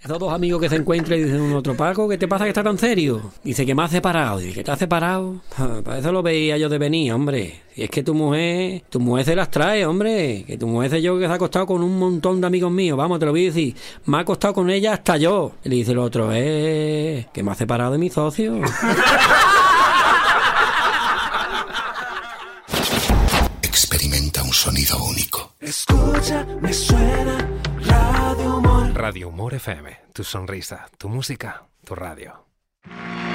Esos dos amigos que se encuentran y dicen un otro, Paco, ¿qué te pasa que está tan serio? Dice que me has separado. Dice, ¿que te has separado? Para eso lo veía yo de venir, hombre. Si es que tu mujer se las trae, hombre. Que tu mujer sé yo que se ha acostado con un montón de amigos míos. Vamos, te lo voy a decir. Me ha acostado con ella hasta yo. Y le dice el otro, que me ha separado de mi socio. Experimenta un sonido único. Escucha, me suena Radio Humor. Radio Humor FM, tu sonrisa, tu música, tu radio.